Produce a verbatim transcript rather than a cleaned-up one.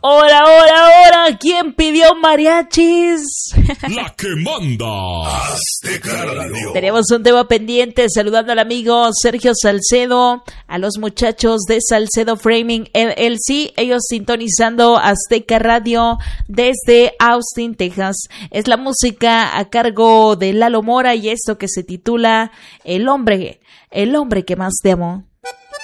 Hola, hola, hola, ¿quién pidió mariachis? La que manda. Azteca Radio. Tenemos un tema pendiente, saludando al amigo Sergio Salcedo, a los muchachos de Salcedo Framing L L C, ellos sintonizando Azteca Radio desde Austin, Texas. Es la música a cargo de Lalo Mora y esto que se titula El hombre, el hombre que más te amó.